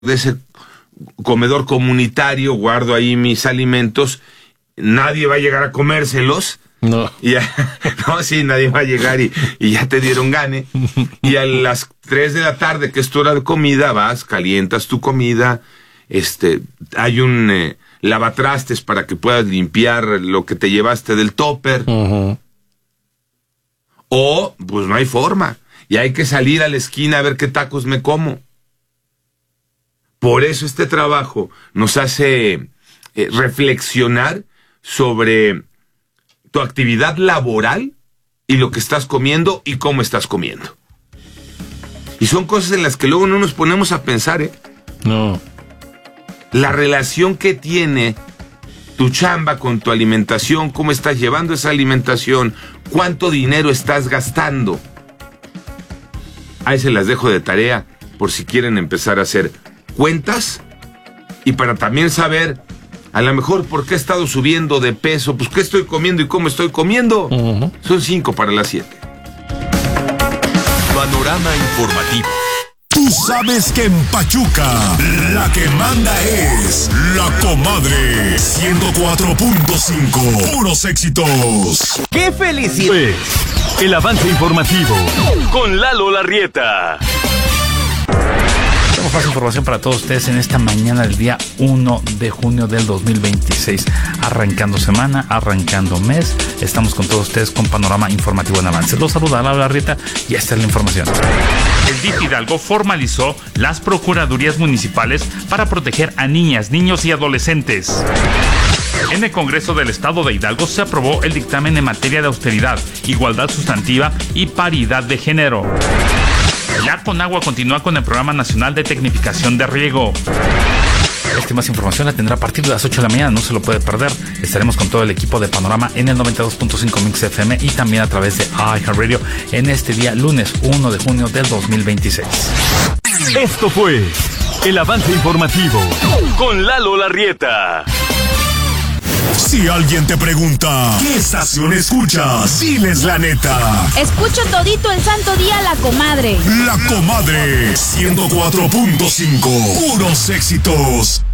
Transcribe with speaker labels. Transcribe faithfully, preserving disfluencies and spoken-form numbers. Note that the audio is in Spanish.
Speaker 1: de ese comedor comunitario, guardo ahí mis alimentos, nadie va a llegar a comérselos.
Speaker 2: No.
Speaker 1: Y ya, no, sí, nadie va a llegar y, y ya te dieron gane. Y a las tres de la tarde, que es tu hora de comida, vas, calientas tu comida, este, hay un eh, lavatrastes para que puedas limpiar lo que te llevaste del topper.
Speaker 2: Uh-huh.
Speaker 1: O, pues no hay forma. Y hay que salir a la esquina a ver qué tacos me como. Por eso este trabajo nos hace eh, reflexionar sobre tu actividad laboral y lo que estás comiendo y cómo estás comiendo. Y son cosas en las que luego no nos ponemos a pensar, ¿eh?
Speaker 2: No.
Speaker 1: La relación que tiene tu chamba con tu alimentación, cómo estás llevando esa alimentación, cuánto dinero estás gastando. Ahí se las dejo de tarea por si quieren empezar a hacer cuentas y para también saber a lo mejor por qué he estado subiendo de peso, pues qué estoy comiendo y cómo estoy comiendo. Uh-huh. Son cinco para las siete.
Speaker 3: Panorama informativo.
Speaker 4: Tú sabes que en Pachuca la que manda es La Comadre. ciento cuatro punto cinco. Puros éxitos.
Speaker 3: ¡Qué felicidad! Pues, el avance informativo con Lalo Larrieta.
Speaker 2: Tenemos más información para todos ustedes en esta mañana del día uno de junio del dos mil veintiséis. Arrancando semana, arrancando mes. Estamos con todos ustedes con Panorama Informativo en Avance. Los saluda Lalo Larrieta y esta es la información.
Speaker 5: El D I F Hidalgo formalizó las procuradurías municipales para proteger a niñas, niños y adolescentes. En el Congreso del Estado de Hidalgo se aprobó el dictamen en materia de austeridad, igualdad sustantiva y paridad de género. La Conagua continúa con el Programa Nacional de Tecnificación de Riego. Esta y más información la tendrá a partir de las ocho de la mañana, no se lo puede perder. Estaremos con todo el equipo de Panorama en el noventa y dos punto cinco Mix F M y también a través de iHeartRadio en este día lunes uno de junio del dos mil veintiséis.
Speaker 3: Esto fue el avance informativo con Lalo Larrieta.
Speaker 4: Si alguien te pregunta, ¿qué estación escuchas? Diles la neta.
Speaker 6: Escucho todito el santo día La Comadre.
Speaker 4: La Comadre, ciento cuatro punto cinco. Puros éxitos.